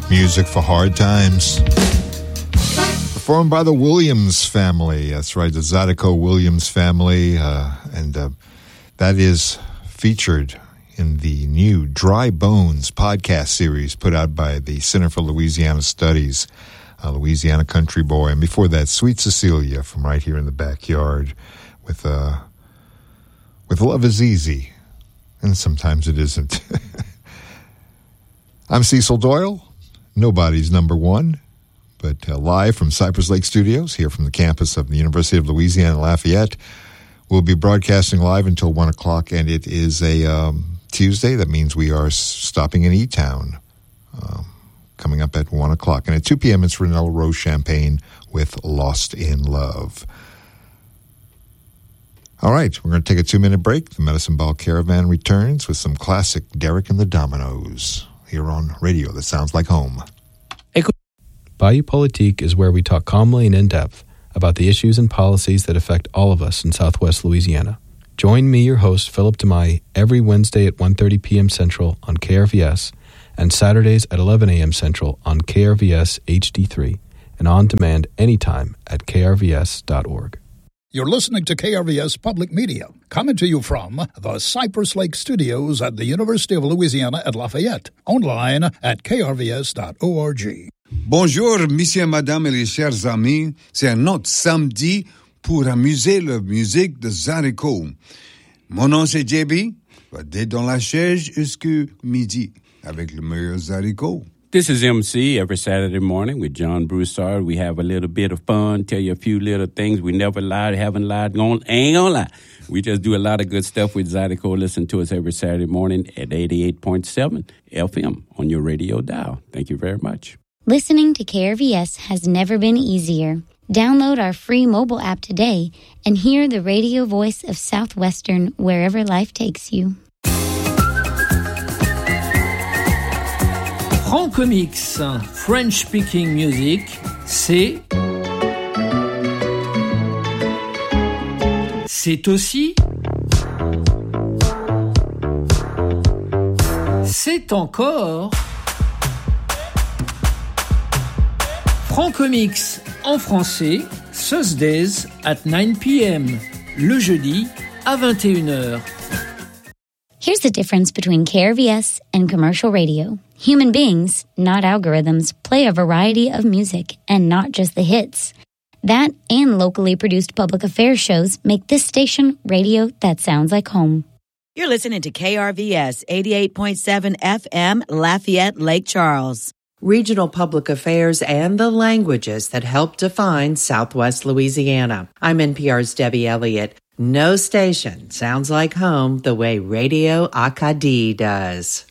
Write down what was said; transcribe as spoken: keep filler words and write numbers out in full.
Music for hard times. Performed by the Williams family. That's right, the Zydeco Williams family. Uh, and uh, that is featured in the new Dry Bones podcast series put out by the Center for Louisiana Studies, uh, Louisiana Country Boy. And before that, Sweet Cecilia from right here in the backyard with, uh, with Love is Easy. And sometimes it isn't. I'm Cecil Doyle, nobody's number one, but uh, live from Cypress Lake Studios, here from the campus of the University of Louisiana Lafayette. We'll be broadcasting live until one o'clock, and it is a um, Tuesday. That means we are stopping in E-Town, um, coming up at one o'clock. And at two p.m., it's Renelle Rose Champagne with Lost in Love. All right, we're going to take a two-minute break. The Medicine Ball Caravan returns with some classic Derek and the Dominoes here on radio that sounds like home. Bayou Politique is where we talk calmly and in depth about the issues and policies that affect all of us in Southwest Louisiana. Join me, your host, Philip DeMai, every Wednesday at one thirty p.m. Central on K R V S and Saturdays at eleven a.m. Central on K R V S H D three and on demand anytime at k r v s dot org. You're listening to K R V S Public Media, coming to you from the Cypress Lake Studios at the University of Louisiana at Lafayette. Online at k r v s dot org. Bonjour, messieurs, madame et les chers amis. C'est un autre samedi pour amuser la musique de Zydeco. Mon nom c'est J B. Dès dans la chaise jusqu'à midi avec le meilleur Zydeco. This is M C every Saturday morning with John Broussard. We have a little bit of fun, tell you a few little things. We never lied, haven't lied, gonna, ain't gonna lie. We just do a lot of good stuff with Zydeco. Listen to us every Saturday morning at eighty-eight point seven F M on your radio dial. Thank you very much. Listening to K R V S has never been easier. Download our free mobile app today and hear the radio voice of Southwestern wherever life takes you. Francomics, French-speaking music, c'est... C'est aussi... C'est encore... Francomics en français, Thursdays at nine p.m. Le jeudi à vingt et une heures. Here's the difference between K R V S and commercial radio. Human beings, not algorithms, play a variety of music and not just the hits. That and locally produced public affairs shows make this station radio that sounds like home. You're listening to K R V S eighty-eight point seven F M, Lafayette, Lake Charles. Regional public affairs and the languages that help define Southwest Louisiana. I'm N P R's Debbie Elliott. No station sounds like home the way Radio Acadie does.